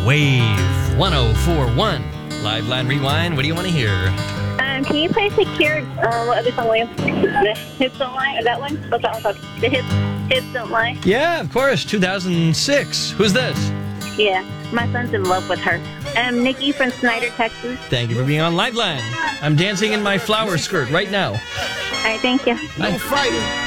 Wave 1041. Live Line Rewind. What do you want to hear? Can you play Secure? What other song? The Hips Don't Lie? Or that one? What's that one called? The Hips Don't Lie? Yeah, of course. 2006. Who's this? Yeah, my son's in love with her. Nikki from Snyder, Texas. Thank you for being on Live Line. I'm dancing in my flower skirt right now. All right, thank you. No fighting.